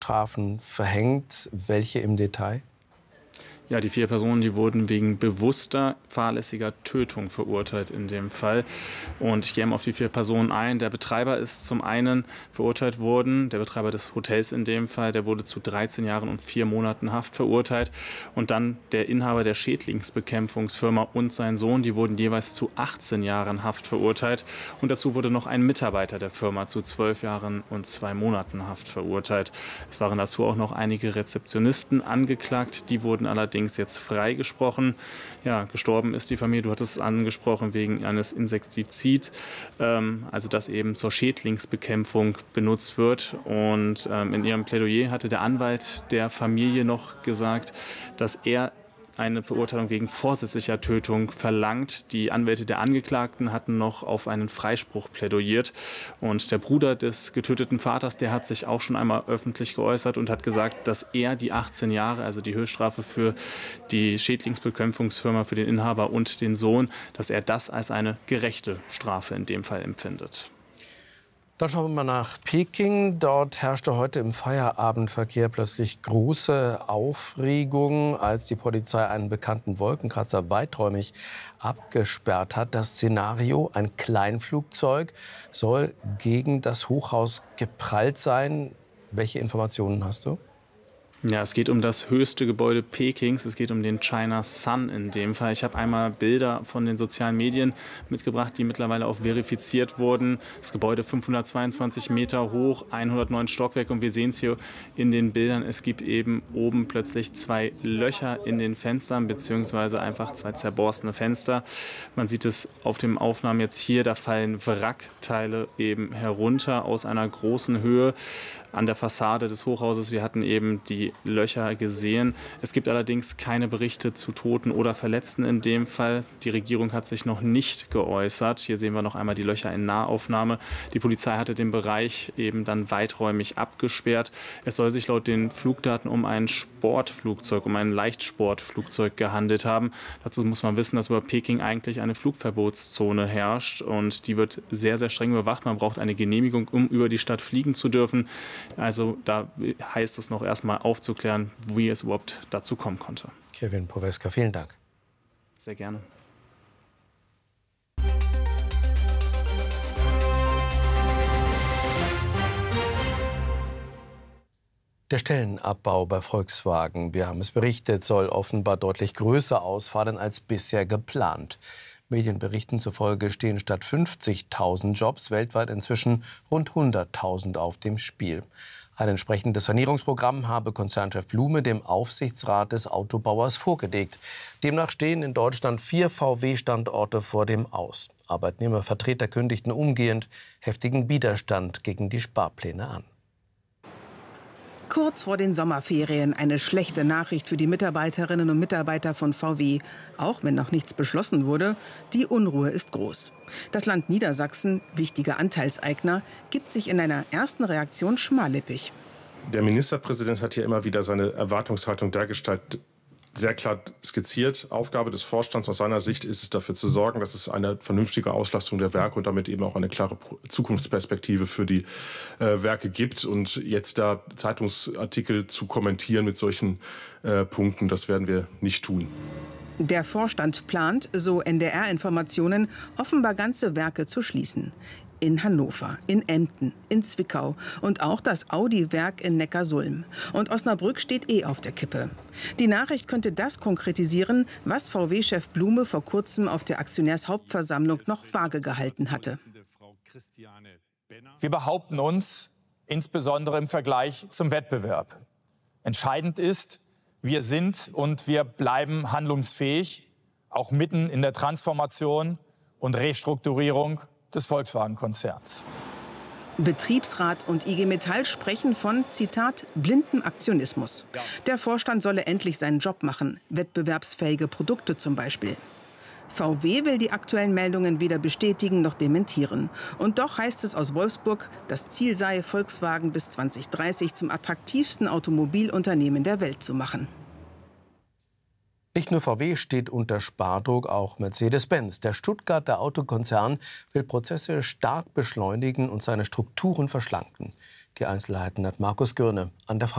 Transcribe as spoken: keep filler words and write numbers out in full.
Höchststrafen verhängt. Welche im Detail? Ja, die vier Personen, die wurden wegen bewusster fahrlässiger Tötung verurteilt in dem Fall. Und ich gehe mal auf die vier Personen ein. Der Betreiber ist zum einen verurteilt worden, der Betreiber des Hotels in dem Fall, der wurde zu dreizehn Jahren und vier Monaten Haft verurteilt. Und dann der Inhaber der Schädlingsbekämpfungsfirma und sein Sohn, die wurden jeweils zu achtzehn Jahren Haft verurteilt. Und dazu wurde noch ein Mitarbeiter der Firma zu zwölf Jahren und zwei Monaten Haft verurteilt. Es waren dazu auch noch einige Rezeptionisten angeklagt, die wurden allerdings jetzt freigesprochen. Ja, gestorben ist die Familie, du hattest es angesprochen, wegen eines Insektizids, ähm, also das eben zur Schädlingsbekämpfung benutzt wird. Und ähm, in ihrem Plädoyer hatte der Anwalt der Familie noch gesagt, dass er eine Verurteilung wegen vorsätzlicher Tötung verlangt. Die Anwälte der Angeklagten hatten noch auf einen Freispruch plädiert. Und der Bruder des getöteten Vaters, der hat sich auch schon einmal öffentlich geäußert und hat gesagt, dass er die achtzehn Jahre, also die Höchststrafe für die Schädlingsbekämpfungsfirma, für den Inhaber und den Sohn, dass er das als eine gerechte Strafe in dem Fall empfindet. Dann schauen wir mal nach Peking. Dort herrschte heute im Feierabendverkehr plötzlich große Aufregung, als die Polizei einen bekannten Wolkenkratzer weiträumig abgesperrt hat. Das Szenario: ein Kleinflugzeug soll gegen das Hochhaus geprallt sein. Welche Informationen hast du? Ja, es geht um das höchste Gebäude Pekings. Es geht um den China Sun in dem Fall. Ich habe einmal Bilder von den sozialen Medien mitgebracht, die mittlerweile auch verifiziert wurden. Das Gebäude fünfhundertzweiundzwanzig Meter hoch, hundertneun Stockwerke. Und wir sehen es hier in den Bildern. Es gibt eben oben plötzlich zwei Löcher in den Fenstern, beziehungsweise einfach zwei zerborstene Fenster. Man sieht es auf den Aufnahmen jetzt hier. Da fallen Wrackteile eben herunter aus einer großen Höhe an der Fassade des Hochhauses. Wir hatten eben die Löcher gesehen. Es gibt allerdings keine Berichte zu Toten oder Verletzten in dem Fall. Die Regierung hat sich noch nicht geäußert. Hier sehen wir noch einmal die Löcher in Nahaufnahme. Die Polizei hatte den Bereich eben dann weiträumig abgesperrt. Es soll sich laut den Flugdaten um ein Sportflugzeug, um ein Leichtsportflugzeug gehandelt haben. Dazu muss man wissen, dass über Peking eigentlich eine Flugverbotszone herrscht und die wird sehr, sehr streng überwacht. Man braucht eine Genehmigung, um über die Stadt fliegen zu dürfen. Also da heißt es noch erstmal aufzuklären, wie es überhaupt dazu kommen konnte. Kevin Poweska, vielen Dank. Sehr gerne. Der Stellenabbau bei Volkswagen, wir haben es berichtet, soll offenbar deutlich größer ausfallen als bisher geplant. Medienberichten zufolge stehen statt fünfzigtausend Jobs weltweit inzwischen rund hunderttausend auf dem Spiel. Ein entsprechendes Sanierungsprogramm habe Konzernchef Blume dem Aufsichtsrat des Autobauers vorgelegt. Demnach stehen in Deutschland vier V W-Standorte vor dem Aus. Arbeitnehmervertreter kündigten umgehend heftigen Widerstand gegen die Sparpläne an. Kurz vor den Sommerferien eine schlechte Nachricht für die Mitarbeiterinnen und Mitarbeiter von V W. Auch wenn noch nichts beschlossen wurde, die Unruhe ist groß. Das Land Niedersachsen, wichtiger Anteilseigner, gibt sich in einer ersten Reaktion schmallippig. Der Ministerpräsident hat hier immer wieder seine Erwartungshaltung dargestellt, sehr klar skizziert. Aufgabe des Vorstands aus seiner Sicht ist es, dafür zu sorgen, dass es eine vernünftige Auslastung der Werke und damit eben auch eine klare Zukunftsperspektive für die äh, Werke gibt. Und jetzt da Zeitungsartikel zu kommentieren mit solchen äh, Punkten, das werden wir nicht tun. Der Vorstand plant, so N D R-Informationen, offenbar ganze Werke zu schließen. In Hannover, in Emden, in Zwickau und auch das Audi-Werk in Neckarsulm. Und Osnabrück steht eh auf der Kippe. Die Nachricht könnte das konkretisieren, was V W-Chef Blume vor kurzem auf der Aktionärshauptversammlung noch vage gehalten hatte. Wir behaupten uns, insbesondere im Vergleich zum Wettbewerb. Entscheidend ist, wir sind und wir bleiben handlungsfähig, auch mitten in der Transformation und Restrukturierung des Volkswagen-Konzerns. Betriebsrat und I G Metall sprechen von, Zitat, blindem Aktionismus. Der Vorstand solle endlich seinen Job machen, wettbewerbsfähige Produkte zum Beispiel. V W will die aktuellen Meldungen weder bestätigen noch dementieren. Und doch heißt es aus Wolfsburg, das Ziel sei, Volkswagen bis zweitausenddreißig zum attraktivsten Automobilunternehmen der Welt zu machen. Nicht nur V W steht unter Spardruck, auch Mercedes-Benz. Der Stuttgarter Autokonzern will Prozesse stark beschleunigen und seine Strukturen verschlanken. Die Einzelheiten hat Markus Gürne an der Front.